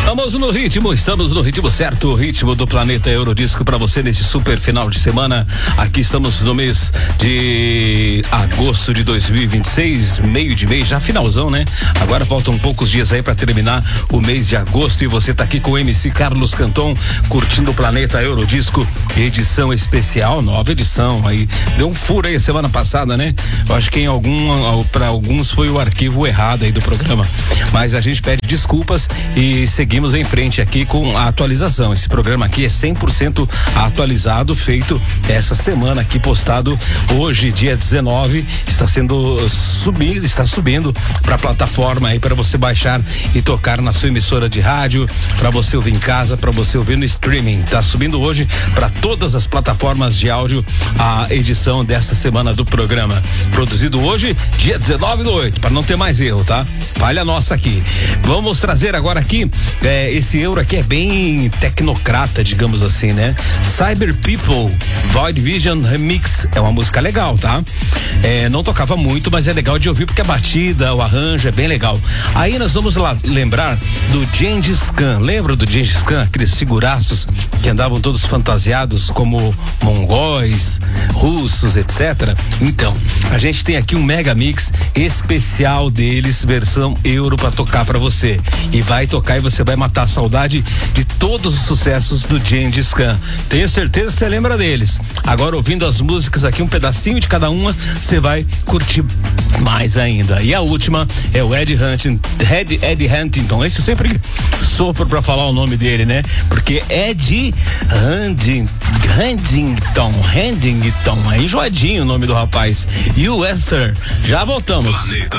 Estamos no ritmo certo, o ritmo do Planeta Eurodisco para você nesse super final de semana. Aqui estamos no mês de agosto de 2026, meio de mês, já finalzão, né? Agora faltam poucos dias aí para terminar o mês de agosto e você tá aqui com o MC Carlos Canton, curtindo o Planeta Eurodisco, edição especial, nova edição aí. Deu um furo aí semana passada, né? Eu acho que para alguns foi o arquivo errado aí do programa, mas a gente pede desculpas e seguimos em frente aqui com a atualização. Esse programa aqui é 100% atualizado, feito essa semana aqui, postado hoje, dia 19, está subindo para a plataforma aí para você baixar e tocar na sua emissora de rádio, para você ouvir em casa, para você ouvir no streaming. Tá subindo hoje para todas as plataformas de áudio a edição desta semana do programa. Produzido hoje, dia 19/8, para não ter mais erro, tá? Falha nossa aqui. Vamos trazer agora aqui esse euro aqui é bem tecnocrata, digamos assim, né? Cyber People, Void Vision Remix, é uma música legal, tá? Não tocava muito, mas é legal de ouvir porque a batida, o arranjo é bem legal. Aí nós vamos lá lembrar do Gengis Khan. Lembra do Gengis Khan? Aqueles figuraços que andavam todos fantasiados como mongóis, russos, etc. Então, a gente tem aqui um mega mix especial deles, versão euro, pra tocar pra você. E vai tocar e você vai matar a saudade de todos os sucessos do Gengis Khan. Tenho certeza que você lembra deles. Agora, ouvindo as músicas aqui, um pedacinho de cada uma, você vai curtir mais ainda. E a última é o Ed Huntington. Esse eu sempre sopro pra falar o nome dele, né? Porque Ed Huntington, é enjoadinho o nome do rapaz. E o Esther, já voltamos.